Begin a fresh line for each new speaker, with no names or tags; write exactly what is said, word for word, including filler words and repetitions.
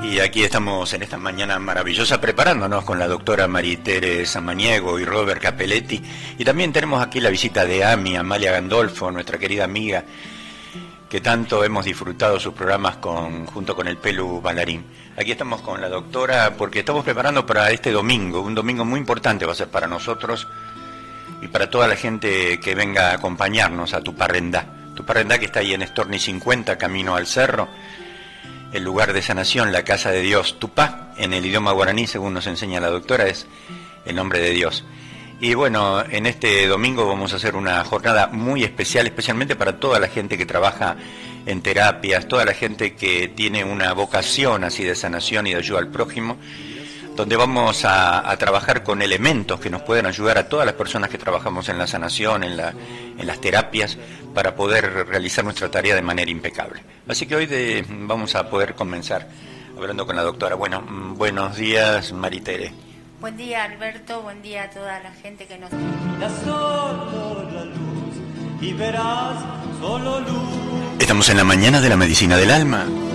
Y aquí estamos en esta mañana maravillosa preparándonos con la doctora Maritere Samaniego y Robert Capelletti. Y también tenemos aquí la visita de Ami, Amalia Gandolfo, nuestra querida amiga, que tanto hemos disfrutado sus programas con, junto con el Pelu Balarín. Aquí estamos con la doctora porque estamos preparando para este domingo, un domingo muy importante va a ser para nosotros y para toda la gente que venga a acompañarnos a Tuparrendá. Tuparrendá, que está ahí en Storni cincuenta, camino al cerro, el lugar de sanación, la casa de Dios. Tupá, en el idioma guaraní, según nos enseña la doctora, es el nombre de Dios. Y bueno, en este domingo vamos a hacer una jornada muy especial, especialmente para toda la gente que trabaja en terapias, toda la gente que tiene una vocación así de sanación y de ayuda al prójimo, donde vamos a, a trabajar con elementos que nos pueden ayudar a todas las personas que trabajamos en la sanación, en, la, en las terapias, para poder realizar nuestra tarea de manera impecable. Así que hoy de, vamos a poder comenzar hablando con la doctora. Bueno, buenos días, Maritere.
Buen día, Alberto, buen día a toda la gente que nos...
Solo la luz y verás solo luz.
Estamos en la mañana de la medicina del alma.